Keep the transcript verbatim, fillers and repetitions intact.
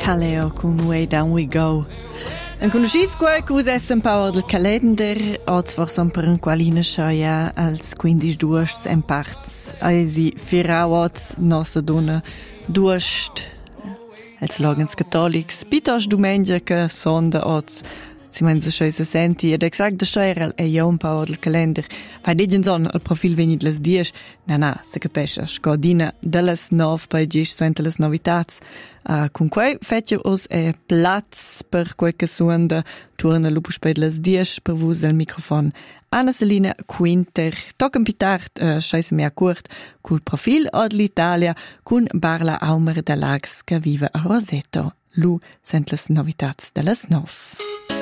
Kaleo con Way Down We Go. En conoscis quei che vos essen power del calender, oz forsom per un qualina schoia als quindisch duosts en parts. Eisi firauoz nossa donna duost als logens catholics, pitos dumengia che sonda oz. Si menza schoi se senti ed exact da schoia e io un power del calender. Fai digen son al profil veni de las dies. Na na, se capescha, scodina de las nov pa gisch suente las novitats. Uh, con quei fetja us e plaz per quei che suonda turna lupus pe las dies per vus el microfon. Anna Selina Quinter, tocken pitart, uh, scheisse mea curt, cul profil od l'Italia, cun Barla Aumer de Lags, che vive a Roseto. Lu sent las novitats de las nov.